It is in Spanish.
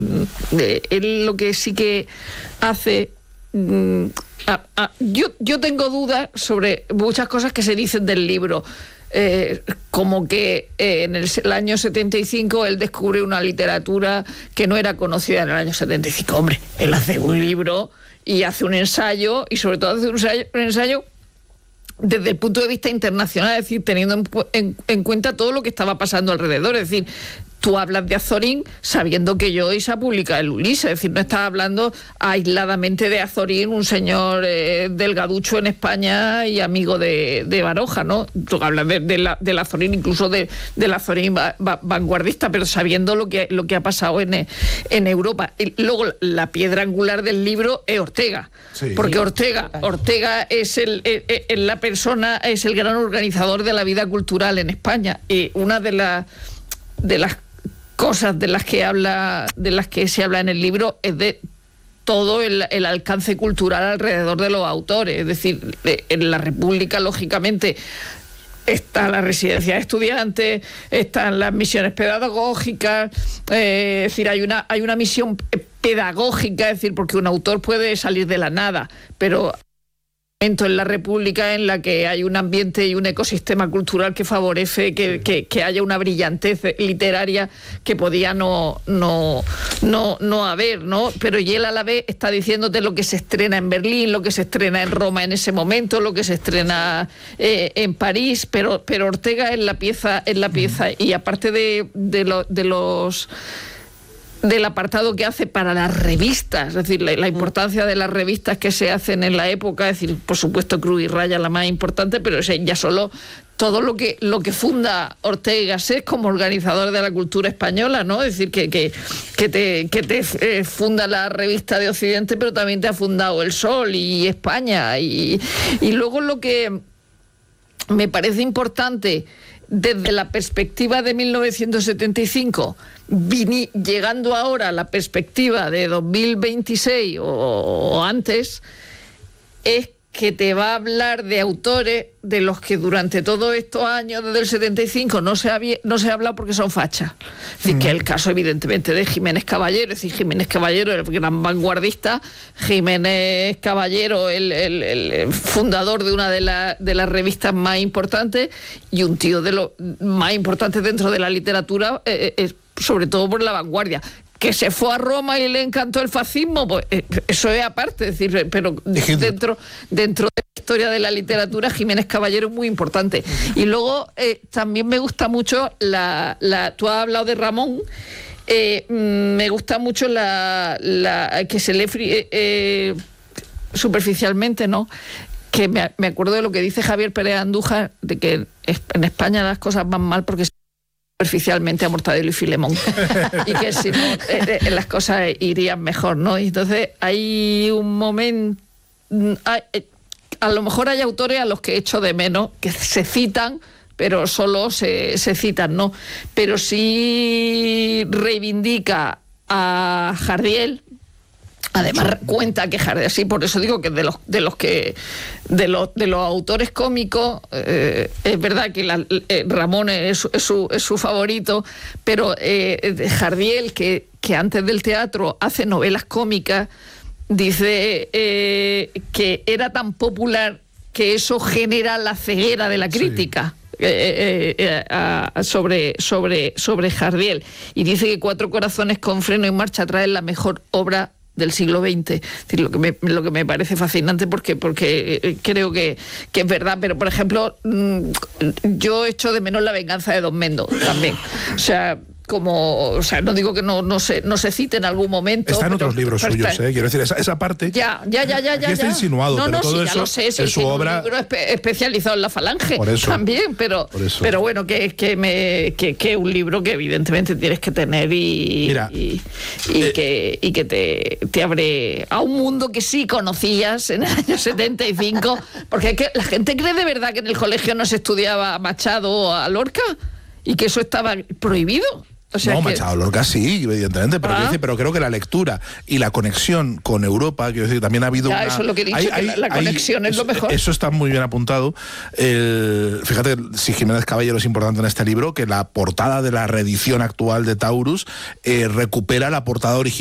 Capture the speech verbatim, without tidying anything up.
Eh, él lo que sí que hace... Mm, a, a, yo, yo tengo dudas sobre muchas cosas que se dicen del libro. Eh, como que eh, en el, el año setenta y cinco él descubre una literatura que no era conocida en el año setenta y cinco. Hombre, él hace un libro y hace un ensayo, y sobre todo hace un ensayo, un ensayo desde el punto de vista internacional, es decir, teniendo en, en, en cuenta todo lo que estaba pasando alrededor. Es decir, tú hablas de Azorín sabiendo que Joyce ha publicado el Ulises, es decir, no estás hablando aisladamente de Azorín, un señor eh, delgaducho en España y amigo de, de Baroja, ¿no? Tú hablas de, de la, del Azorín, incluso de, del Azorín va, va, vanguardista, pero sabiendo lo que, lo que ha pasado en, en Europa. Y luego, la piedra angular del libro es Ortega, sí. Porque Ortega, Ortega es, el, es, es la persona, es el gran organizador de la vida cultural en España, y una de las de las cosas de las que habla, de las que se habla en el libro, es de todo el, el alcance cultural alrededor de los autores. Es decir, en la República, lógicamente, está la residencia de estudiantes, están las misiones pedagógicas, eh, es decir, hay una, hay una misión pedagógica, es decir, porque un autor puede salir de la nada, pero en la República en la que hay un ambiente y un ecosistema cultural que favorece que, que, que haya una brillantez literaria que podía no, no, no, no haber, ¿no? Pero y él a la vez está diciéndote lo que se estrena en Berlín, lo que se estrena en Roma en ese momento, lo que se estrena eh, en París, pero, pero Ortega es la pieza, es la pieza. Y aparte de, de, lo, de los... del apartado que hace para las revistas, es decir, la, la importancia de las revistas que se hacen en la época, es decir, por supuesto Cruz y Raya la más importante, pero es ya solo todo lo que lo que funda Ortega y Gasset como organizador de la cultura española, ¿no? Es decir, que, que, que te, que te eh, funda la revista de Occidente, pero también te ha fundado El Sol y España. Y, y luego lo que me parece importante desde la perspectiva de mil novecientos setenta y cinco, vini, llegando ahora a la perspectiva de dos mil veintiséis o, o antes, es que te va a hablar de autores de los que durante todos estos años, desde el setenta y cinco, no se ha, no se ha hablado porque son fachas. Es decir, mm. que es el caso, evidentemente, de Jiménez Caballero. Es decir, Jiménez Caballero, el gran vanguardista, Jiménez Caballero, el, el, el fundador de una de, la, de las revistas más importantes, y un tío de los más importantes dentro de la literatura, eh, eh, sobre todo por la vanguardia. Que se fue a Roma y le encantó el fascismo, pues eh, eso es aparte, es decir, pero dentro, dentro de la historia de la literatura, Jiménez Caballero es muy importante. Y luego eh, también me gusta mucho, la, la tú has hablado de Ramón, eh, me gusta mucho la, la que se lee eh, eh, superficialmente, ¿no? Que me, me acuerdo de lo que dice Javier Pérez Andújar, de que en España las cosas van mal porque superficialmente a Mortadelo y Filemón, y que si no eh, eh, las cosas irían mejor, ¿no? Y entonces hay un momento, hay, eh, a lo mejor hay autores a los que echo de menos, que se citan, pero solo se, se citan, ¿no? Pero sí reivindica a Jardiel. Además cuenta que Jardiel, sí, por eso digo que de los de los que de los de los autores cómicos, eh, es verdad que la, eh, Ramón es, es su es su favorito, pero eh, Jardiel, que que antes del teatro hace novelas cómicas, dice eh, que era tan popular que eso genera la ceguera de la crítica. Sí. Eh, eh, eh, sobre, sobre, sobre Jardiel, y dice que Cuatro corazones con freno en marcha trae la mejor obra del siglo veinte. Es decir, lo que me, lo que me parece fascinante, porque, porque creo que, que es verdad, pero por ejemplo, yo echo de menos La venganza de Don Mendo también. O sea, como, o sea, no digo que no, no, se, no se cite en algún momento. Está en pero, otros libros suyos, está, ¿eh? Quiero decir, esa, esa parte. Ya, ya, ya, ya. Aquí ya está ya. insinuado, no, pero no, todo sí, eso ya lo sé, sí, en su obra. Un libro espe especializado en la Falange. Por eso, también, pero, pero bueno, que, que, me, que, que un libro que evidentemente tienes que tener y, Mira, y, y eh, que, y que te, te abre a un mundo que sí conocías en el año setenta y cinco, porque es que la gente cree de verdad que en el colegio no se estudiaba a Machado o a Lorca y que eso estaba prohibido. O sea no, que... Machado Lorca sí, evidentemente, pero, Ah. quiero decir, pero creo que la lectura y la conexión con Europa, quiero decir, también ha habido Ya, una... eso es lo que he dicho, hay, que hay, la, la hay, conexión es eso, lo mejor. Eso está muy bien apuntado. El, fíjate, si Jiménez Caballero es importante en este libro, que la portada de la reedición actual de Taurus eh, recupera la portada original